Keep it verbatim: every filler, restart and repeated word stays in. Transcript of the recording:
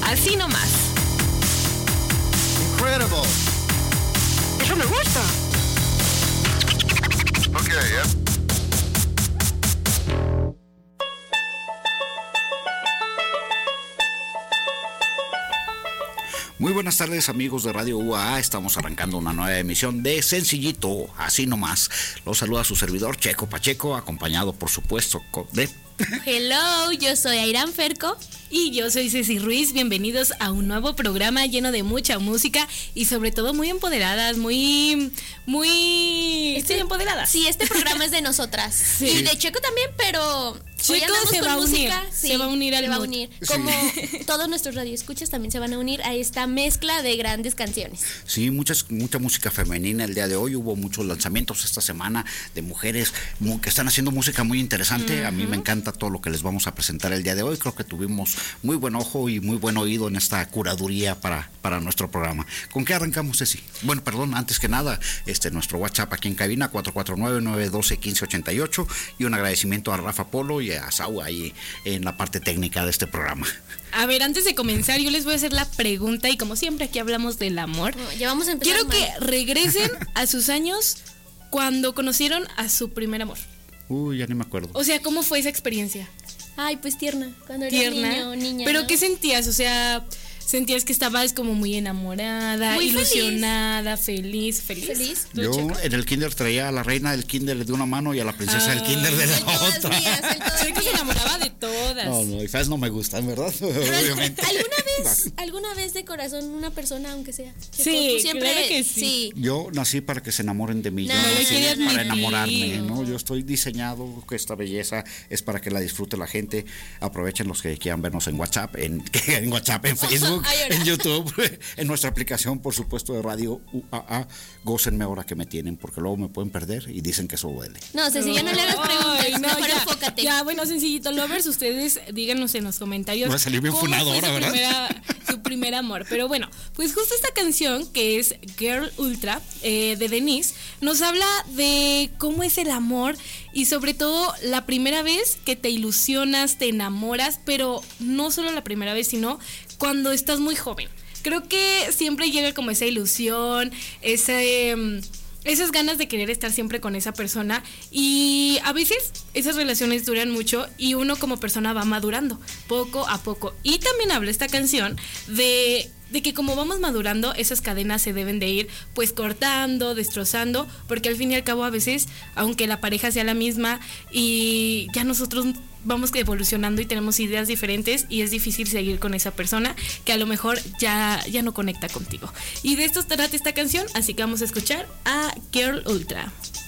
así nomás. Incredible. Eso me gusta. Okay, yeah. Muy buenas tardes, amigos de Radio U A A. Estamos arrancando una nueva emisión de Sencillito, así nomás. Los saluda su servidor Checo Pacheco, acompañado por supuesto de... Hello, yo soy Airam Ferco. Y yo soy Ceci Ruiz. Bienvenidos a un nuevo programa lleno de mucha música y sobre todo muy empoderadas, muy, muy... Este, sí, empoderadas. Sí, este programa es de nosotras. Sí. Y de Checo también, pero... Checo se va a unir, sí, se va a unir al se va a mood. unir. Sí. Como todos nuestros radioescuchas también se van a unir a esta mezcla de grandes canciones. Sí, muchas, mucha música femenina el día de hoy. Hubo muchos lanzamientos esta semana de mujeres que están haciendo música muy interesante. Uh-huh. A mí me encanta todo lo que les vamos a presentar el día de hoy. Creo que tuvimos muy buen ojo y muy buen oído en esta curaduría para, para nuestro programa. ¿Con qué arrancamos, Ceci? Bueno, perdón, antes que nada, este nuestro WhatsApp aquí en cabina, cuatro cuatro nueve, nueve uno dos, uno cinco ocho ocho, y un agradecimiento a Rafa Polo y a Sau ahí en la parte técnica de este programa. A ver, antes de comenzar, yo les voy a hacer la pregunta y como siempre aquí hablamos del amor. No, ya vamos a empezar. Quiero mal. que regresen a sus años cuando conocieron a su primer amor. Uy, ya ni me acuerdo. O sea, ¿cómo fue esa experiencia? Ay, pues tierna. Cuando eras Tierna. niño, niña. ¿Pero ¿no? qué sentías? O sea, ¿sentías que estabas como muy enamorada, Muy ilusionada, feliz, feliz? Feliz. ¿Tú, Yo Checo? en el kinder traía a la reina del kinder de una mano y a la princesa Ah, del kinder de la En todas otra. mías, en todas Checo se mías. enamoraba de todas. No, no, y feas no me gustan, ¿verdad? Obviamente. ¿Alguna vez, alguna vez de corazón una persona, aunque sea? Checo, Sí, tú siempre, claro que sí. Yo nací para que se enamoren de mí, No, yo no lo nací quiere para admitir. enamorarme, ¿no? Yo estoy diseñado, que esta belleza es para que la disfrute la gente. Aprovechen los que quieran vernos en WhatsApp, en, en WhatsApp, en Facebook, Ay, ahora. en YouTube, en nuestra aplicación, por supuesto, de Radio U A A. Gócenme ahora que me tienen, porque luego me pueden perder y dicen que eso duele. No, Ceci, ya no le hagas preguntas. Ay, no, mejor ya, enfócate. Ya, bueno, sencillito, lovers, ustedes díganos en los comentarios. Voy a salir bien cómo funado fue ahora, su ¿verdad? primera- su primer amor. Pero bueno, pues justo esta canción, que es Girl Ultra, eh, de Denise, nos habla de cómo es el amor y sobre todo la primera vez que te ilusionas, te enamoras, pero no solo la primera vez, sino cuando estás muy joven. Creo que siempre llega como esa ilusión, ese... mm, esas ganas de querer estar siempre con esa persona y a veces esas relaciones duran mucho y uno como persona va madurando poco a poco. Y también habla esta canción de, de que como vamos madurando, esas cadenas se deben de ir pues cortando, destrozando, porque al fin y al cabo a veces, aunque la pareja sea la misma y ya nosotros vamos evolucionando y tenemos ideas diferentes y es difícil seguir con esa persona que a lo mejor ya, ya no conecta contigo. Y de esto trata esta canción, así que vamos a escuchar a Girl Ultra.